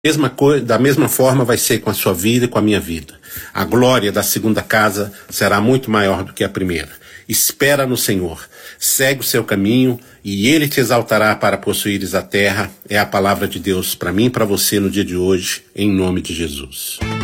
Da mesma forma vai ser com a sua vida e com a minha vida. A glória da segunda casa será muito maior do que a primeira. Espera no Senhor, segue o seu caminho e Ele te exaltará para possuires a terra. É a palavra de Deus para mim e para você no dia de hoje, em nome de Jesus.